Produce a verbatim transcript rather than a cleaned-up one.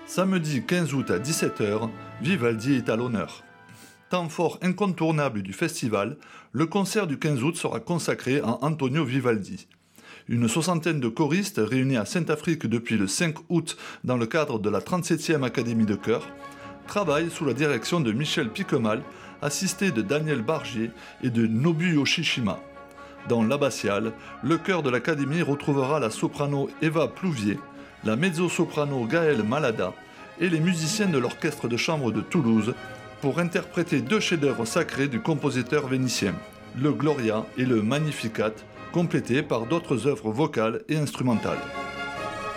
Samedi quinze août à dix-sept heures, Vivaldi est à l'honneur. Temps fort incontournable du festival, le concert du quinze août sera consacré à Antonio Vivaldi. Une soixantaine de choristes réunis à Saint-Affrique depuis le cinq août dans le cadre de la trente-septième Académie de chœur travaillent sous la direction de Michel Piquemal, assisté de Daniel Bargier et de Nobuyo Shishima. Dans l'abbatiale, le chœur de l'Académie retrouvera la soprano Eva Plouvier, la mezzo-soprano Gaëlle Malada et les musiciens de l'orchestre de chambre de Toulouse pour interpréter deux chefs-d'œuvre sacrés du compositeur vénitien, le Gloria et le Magnificat, complétés par d'autres œuvres vocales et instrumentales.